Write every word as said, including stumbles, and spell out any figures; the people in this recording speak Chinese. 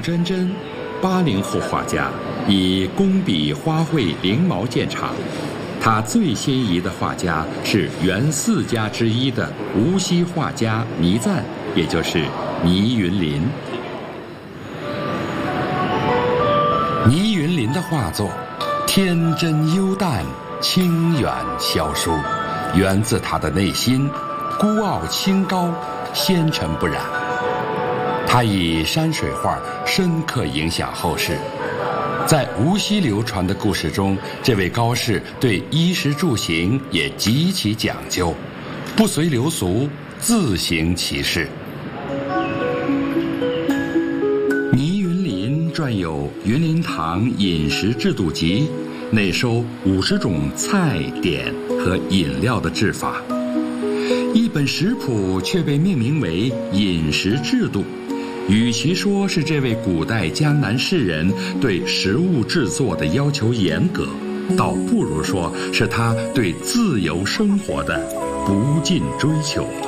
真真，八零后画家，以工笔花卉翎毛见长。他最心仪的画家是原四家之一的无锡画家倪瓒，也就是倪云林。倪云林的画作天真幽淡，清远萧疏，源自他的内心，孤傲清高，纤尘不染。他以山水画深刻影响后世。在无锡流传的故事中，这位高士对衣食住行也极其讲究，不随流俗，自行其事。倪云林撰有《云林堂饮食制度集》，内收五十种菜点和饮料的制法。一本食谱却被命名为《饮食制度》。与其说是这位古代江南士人对食物制作的要求严格，倒不如说是他对自由生活的不尽追求。